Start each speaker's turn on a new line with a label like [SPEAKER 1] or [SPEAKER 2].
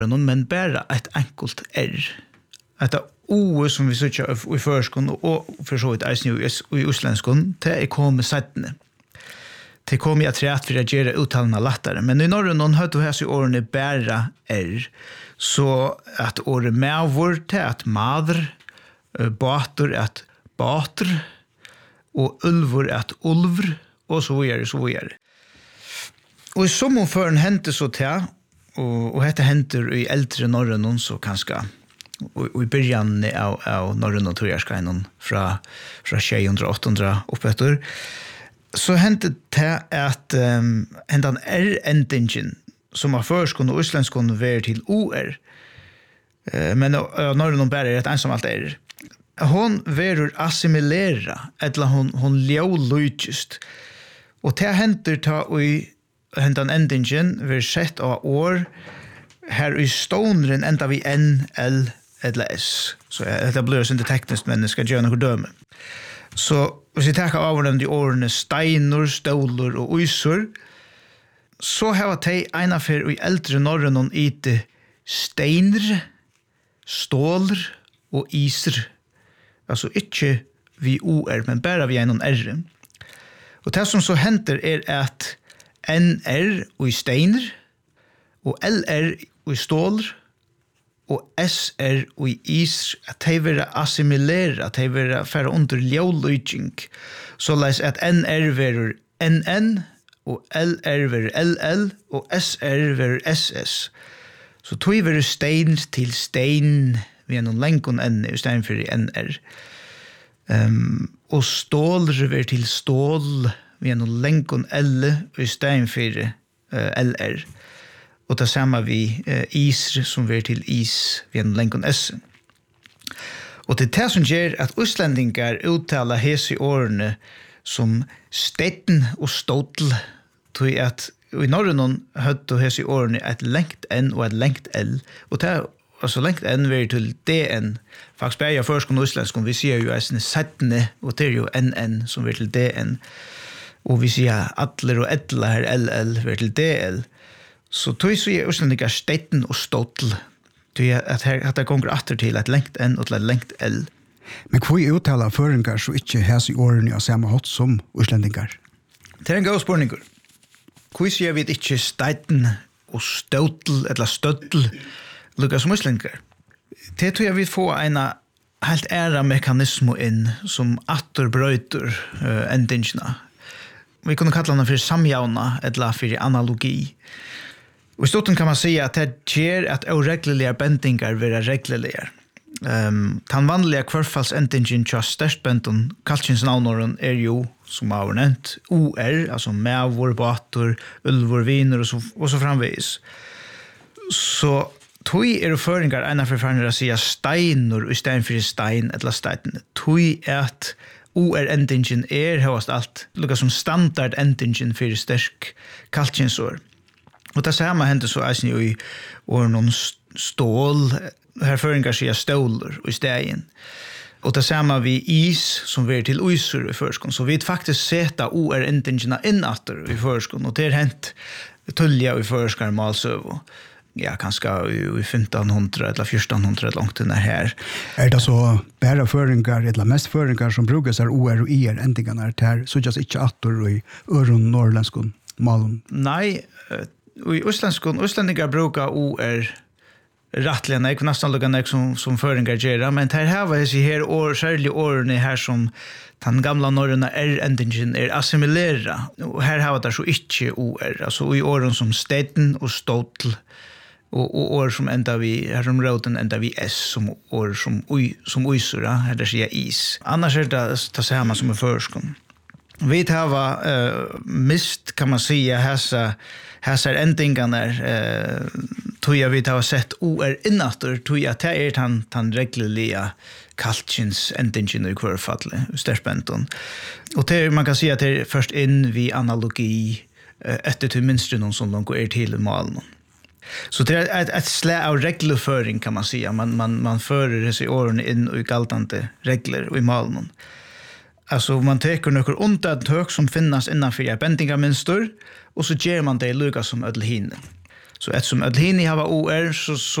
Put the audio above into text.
[SPEAKER 1] men bara ett enkelt Detta O som vi söker i förskon och för så vidt eisen i utlänskon, det kommer settene. Det kommer jag trätt för att göra uttalna lattare. Men i norra någon hade du här i årene bära så att året mävor till att madr, bator att bater och ulvor att ulvr och så vidare, så vidare. Och i sommarfören hände så till och detta händer i äldre norra någon så kanske och i början av norrön och Torjarskainen från 600-800 uppåt så hände det att ändan endingen som har förskon och isländskon var till OR men norrön bara är ett ensamt hon verur assimilera eller hon leologist och det händer ta i ändan endingen var sett av år här i stonren ända vi N, L eller S. Så det blir inte tekniskt, men det ska göra något döme. Så hvis vi tar av de årene steiner, stålar och ysor, så har de en affär i äldre norren och ite steiner, stålar och iser. Alltså inte vi OR, men bara vi en R. Och det som så händer är att NR och i steiner och LR och i stålar och SR och i is att de vill assimilera, att de vill färra under leologing. Så läs att NR vill NN och LR vill LL och SR vill SS. Så tog vi stein till stein vid någon länkon N i stein för NR. Och stål vill till stål vid någon länkon L i stein för LR. Och det samma vi is som vi till is vid en länkon S. Och det är det som gör att utlänningar uttalar hes i årene som stetten och ståtl. Till att i norren hade hes i årene ett längt N och ett längt L. Och det är alltså längt N vi till DN. Faktiskt bara jag förskon och utlänskon vi ser ju att settene och det är ju NN som vi till DN. Och vi ser atler och ettla här LL vi till DL. Så tog så är utlänningar stetten och ståtl. Det är att det går åter till ett längt N och ett längt L.
[SPEAKER 2] Men hva uttalar føringar så ikke hæs i årene av samme hatt som utlendingar?
[SPEAKER 1] Det er en god spørning. Hva sier vi ikke stetten og ståtl eller støtl lukka som utlendingar? Det tror jeg vi får en helt æra mekanismo inn som atterbrøyter endingene. Vi kunne kalla den for samjauna eller for analogi. Og i stotten kan man säga att det ger att oreglerliga bendingar vara regleliga. Den vanliga kvarfallsendingen till störstbenden kalkins navnoren är ju, som har nämnt, OR, alltså mävor, bator, ulvor, viner och så framvis. Så tog det föringar ena förfarandet att säga steiner istället för stein eller stein. Tog att OR-endingen högast allt, lukka som standard-endingen för störk kalkinsår. Och det samma hände så att i någon stål här föringar sig stålar i stegen. Och det samma vi is som vi till isor i förskon. Så vi faktiskt sätta OR-endingarna innatter i förskon. Och det har hänt tulliga i förskar malsöv. Ja, kanske i 1500 eller 1400 långt den här.
[SPEAKER 2] Är det så bara föringar eller mest föringar som brukar sig OR och IR-endingarna här så just inte attor i öron norrländskon malen?
[SPEAKER 1] Nej, i utlänningar brukar OR rättligen jag nästan lugna som föringar gör, men här var det här år särskilt åren här som den gamla norröna endingen är assimilera. Och här har det så inte OR, alltså i åren som stetten och ståtl och år som ända vi här som roten ända vi S som år som isora här där säger is. Annars är det samma som i förskon. Vi har mist kan man säga här endingarna tog jag vi har sett OR innatter tog jag det är han regleliga kalkins endingen i kvarfallet stärpenton. Och det man kan säga att det är först in vid analogi efter till minst någon som långt är till malen. Så det är ett slä av regelföring kan man säga. Man förer sig åren in i galtande regler i malen. Alltså man tar några undantag som finnas innanför ett bendingarmönster och så ger man det lika som ödel hinne. Så eftersom att hinni hava OR så